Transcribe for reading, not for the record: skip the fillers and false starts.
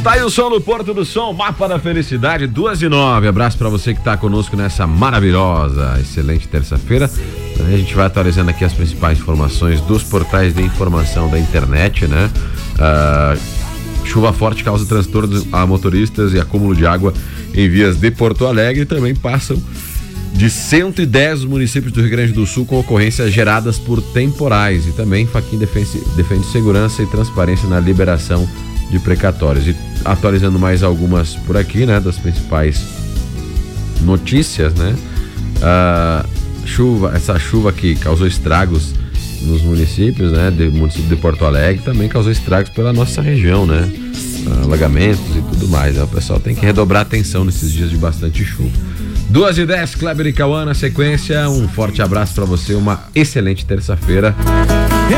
Tá aí o som do Porto do Som, Mapa da Felicidade, 2h09. Abraço pra você que tá conosco nessa maravilhosa, excelente terça-feira. A gente vai atualizando aqui as principais informações dos portais de informação da internet, né? Chuva forte causa transtorno a motoristas e acúmulo de água em vias de Porto Alegre. Também passam de 110 municípios do Rio Grande do Sul com ocorrências geradas por temporais. E também Fachin defende segurança e transparência na liberação de precatórios. E atualizando mais algumas por aqui, né, das principais notícias, né? Essa chuva que causou estragos nos municípios, né, município de Porto Alegre, também causou estragos pela nossa região, né? Alagamentos e tudo mais, né? O pessoal tem que redobrar atenção nesses dias de bastante chuva. 2h10, Kleber e Cauã na sequência. Um forte abraço pra você, uma excelente terça-feira.